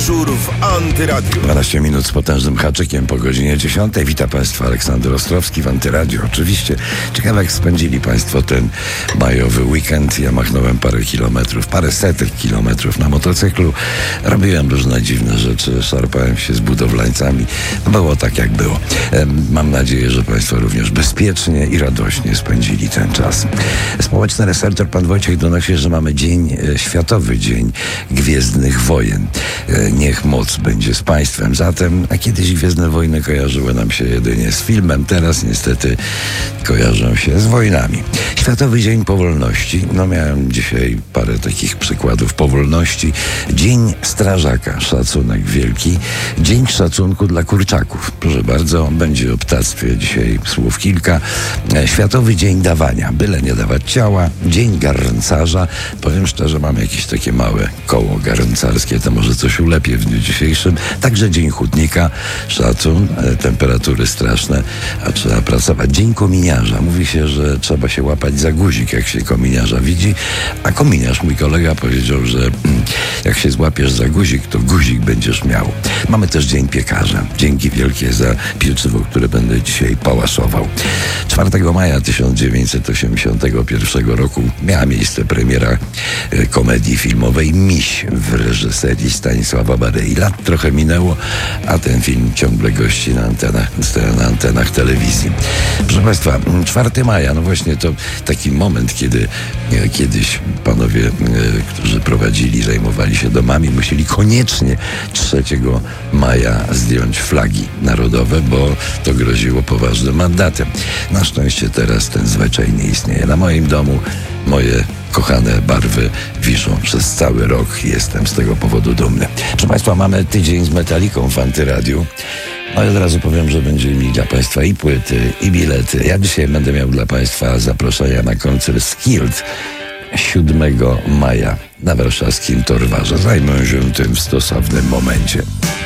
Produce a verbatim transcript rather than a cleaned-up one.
Dyżur w Antyradiu. dwanaście minut z potężnym haczykiem po godzinie dziesiątej. Witam Państwa, Aleksander Ostrowski w Antyradiu. Oczywiście. Ciekawe, jak spędzili Państwo ten majowy weekend. Ja machnąłem parę kilometrów, parę setek kilometrów na motocyklu. Robiłem różne dziwne rzeczy, szarpałem się z budowlańcami. Było tak, jak było. Mam nadzieję, że Państwo również bezpiecznie i radośnie spędzili ten czas. Społeczny researcher pan Wojciech donosi, że mamy dzień, Światowy Dzień Gwiezdnych Wojen. Niech moc będzie z Państwem. Zatem, a kiedyś Gwiezdne Wojny kojarzyły nam się jedynie z filmem, teraz niestety kojarzą się z wojnami. Światowy Dzień Powolności. No, miałem dzisiaj parę takich przykładów powolności. Dzień Strażaka. Szacunek wielki. Dzień szacunku dla kurczaków. Proszę bardzo, będzie o ptactwie dzisiaj słów kilka. Światowy Dzień Dawania. Byle nie dawać ciała. Dzień Garncarza. Powiem szczerze, mam jakieś takie małe koło garncarskie, to może coś ulepię w dniu dzisiejszym. Także Dzień Hutnika. Szacun, temperatury straszne, a trzeba pracować. Dzień Kominiarza. Mówi się, że trzeba się łapać za guzik, jak się kominiarza widzi, a kominiarz, mój kolega, powiedział, że jak się złapiesz za guzik, to guzik będziesz miał. Mamy też Dzień Piekarza. Dzięki wielkie za pieczywo, które będę dzisiaj pałasował. czwartego maja tysiąc dziewięćset osiemdziesiątego pierwszego roku miała miejsce premiera e, komedii filmowej Miś w reżyserii Stanisława Barei. Lat trochę minęło, a ten film ciągle gości na antenach, na antenach telewizji. Proszę Państwa, czwartego maja, no właśnie to taki moment, kiedy e, kiedyś panowie, e, którzy prowadzili, zajmowali się domami, musieli koniecznie trzeciego maja zdjąć flagi narodowe, bo to groziło poważnym mandatem. Na szczęście teraz ten zwyczaj nie istnieje. Na moim domu moje kochane barwy wiszą przez cały rok i jestem z tego powodu dumny. Proszę Państwa, mamy tydzień z Metaliką w Antyradiu. No i od razu powiem, że będziemy mieli dla Państwa i płyty, i bilety. Ja dzisiaj będę miał dla Państwa zaproszenia na koncert Skilled siódmego maja na warszawskim Torwarze. Zajmę się tym w stosownym momencie.